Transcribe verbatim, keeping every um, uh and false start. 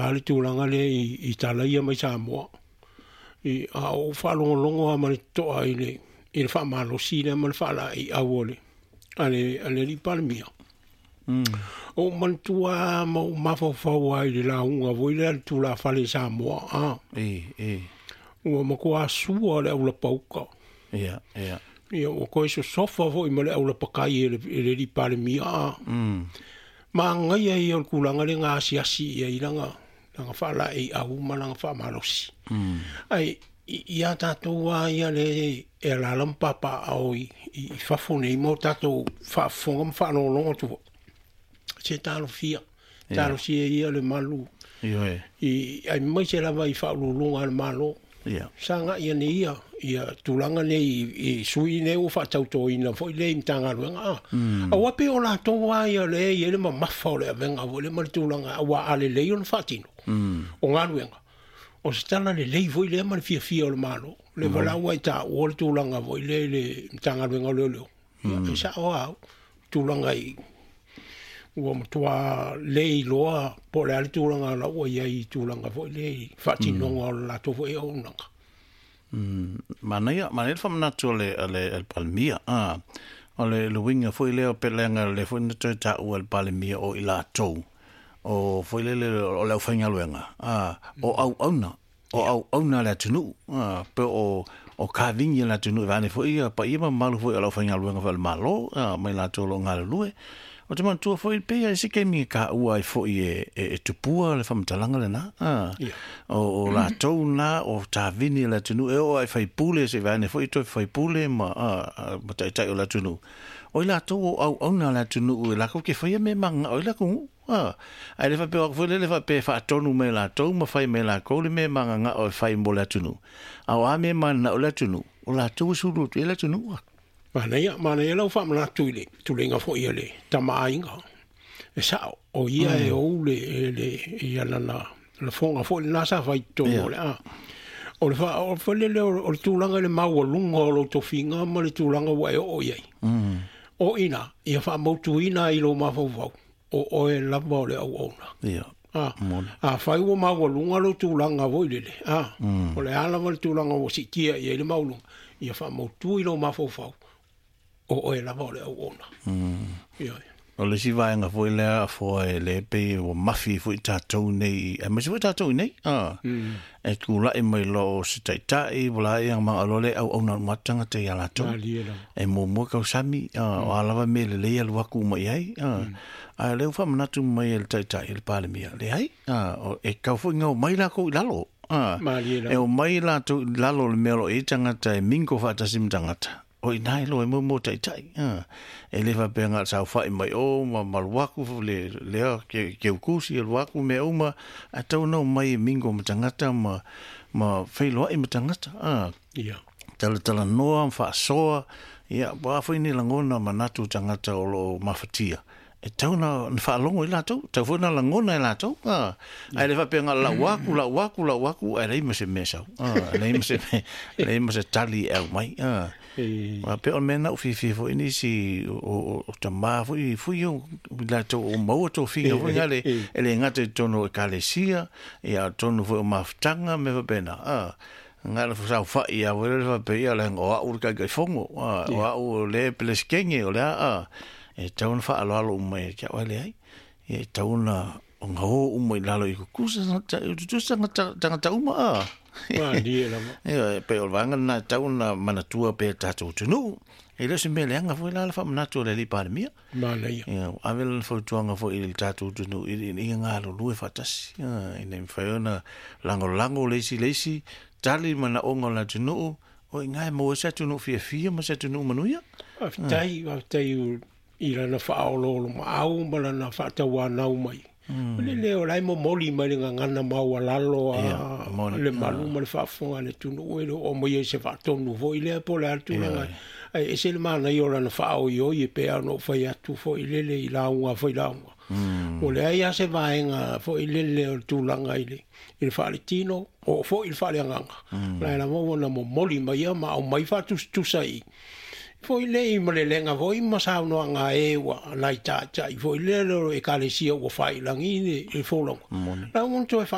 ali tūlanga le i, i tala ia mai Samoa. I a o whalongolongo a mani toa i le, i le whamalo si le mani whala i awole. Ale, ale li Palemia. Mm. O mantua ma mafawhau ai le launga voi le ali tūla whale Samoa. Ah. E, e. Ua makua sua le aula pauka. Ia, ia. Ia, o koe so sofa voi ma le aula pakai e le, e le li Palemia. Ah. Mm. Ma ngai ai o kulanga le ngā siasi ia i langa. Langa whala i au ma langa whamalosi. Mm. Ai, ia tātou a ia le e la lampapa au i, i whafone i mo tātou whafonga mwhanolonga tu. Se tālo fia. Tālo si e ia le malu. Io e. I, ai mai se lava i whaululunga le malo. Ia. Sanga ia ne ia. Ia tūlanga ne i, i sui ne o whatauto ina. Fo i le im tanga luenga. Mm. A wape o la tō a ia le i ele ma mawha o le avenga. O le mali tūlanga. A wa ale lei o le whatino. Mm. O ngā luenga. O se tala le lei voi le mani fia fia o le malo. Le walau ai tā o le tūlanga voi le le tanga luenga leo leo. Ia sa o au. Tūlanga i. Ua matua lei loa po le ali tūlanga la ua ia i tūlanga voi le whatinonga o la tō voi au nanga. Mm. Manaya, manaya whamanatu le le el Palemia. Ah. O le luinga foi leo pelenga le foi natu ta o el Palemia o ila tau. O foi le le o le whainga luenga. Ah. O au auna. O au auna le tunu. Ah. Pe o o ka vingi la tunu vane foi pa ia malu foi o le whainga luenga val malo. Ah. Mai la tau lo ngā lue. O te man tua foi pe ai se kemi ka ua i foi e e tupua le famtalanga le na. Ah. Yeah. O o la tau na o ta vini la tunu e o ai fai pule se vane foi to fai pule ma ah ma tai tai o la tunu. O la tau o au au na la tunu o la ko ke fai me manga o la ko. Ah. Ai le fa pe o foi le fa pe fa tonu me la tau ma fai me la ko le me manga nga o fai mo la tunu. Au a me man na o la tunu. O la tau suru tu la tunu. Mana ia, mana ia lau whamana tuile, tulenga fo ia le, tama ainga. E sao, o ia mm. e ou le, e le, ia nana, le fonga fo le nasa fai tono yeah. le, ah. O le fa, o le le, o le tūlanga le maua lunga o lo tofinga, ma le tūlanga wa e o iai. Mm. O ina, ia wha mautu ina i lo mawhau wau, o o e lava o le au auna. Ia. Ah, a whai ua maua lunga lo tūlanga voi le le, ah. Mm. O le alama le tūlanga o sitia i e le maulunga, ia wha mautu i lo mawhau wau. O o e lava o le au ona. Mm. Ia. O le si vaenga foi lea fo e le pe o mafi foi tātou nei. E masi foi tātou nei? Ah. Mm. E kula e mai lo se taitai, wala e ang mga alole au au na matanga te alato. E mo mo kau sami, ah, o alawa me le lea luaku mai ai. Ah. Mm. A leo wha manatu mai e le taitai le Palemia. Le ai? Ah. O e kau foi ngau mai la kou i lalo. Ah. E o mai la tu lalo le melo e tangata e minko whatasim tangata. O i nai lo e mo mo tai tai. Ah. E le fa penga sa fa mai o ma maluaku le le ke ke ukusi e luaku me o ma a tau no mai mingo matangata ma ma feilo e matangata. Ah. Ia. Tala tala noa fa soa. Ia, ba foi ni langona manatu tangata o lo mafatia. E tau na fa longo i lato, tau foi na langona i lato. Ah. Ai le fa penga la waku la waku la waku ai me se mesa. Ah, le me se le me se tali e mai. Ah. Ma pe o mena o fi fi fo ini si o o tama fo i fu yo la to o mo to fi fo ngale ele ngate tono e kalesia e a tono fo maftanga me va pena ah ngala fo sa fa ia o le va pe ia la ngo o ka ga fongo ah o le pleskenge o la ah e tono fa alo alo me ka o le ai e tono o ngo o mo la lo i ku sa tu sa ta ta ta uma ah Ma dia la. E pe o vanga na tau na manatua pe tatu tunu. E le se mele anga foi la fa manatua le li Palemia. Ma le ia. E avel fo tuanga fo il tatu tunu i ni nga lo lu fatasi. E nem faona lango lango lesi lesi tali mana onga la tunu o nga mo sa tunu fia fia ma sa tunu manuia. Aftai aftai i la na fa o lo ma au ma na fa ta wa na mai. Mm. Le leo lai mo moli mai nga ngana mau lalo a yeah, le malu ma le fafonga le tunu e o mo ye se fa tonu vo ile po le altu nga e se le mana yo la na fa o yo ye pe no fa ya tu fo ile le ila un fo ila un o le ai se va en fo ile le tu langa ile il fa le tino o fo il fa le nga la la mo na mo moli mai ma o mai fa tu tu sai foi lei ma le lenga voi ma sa no nga e wa lai ta ta foi le lo e kalesia o fai langi e fo long la un to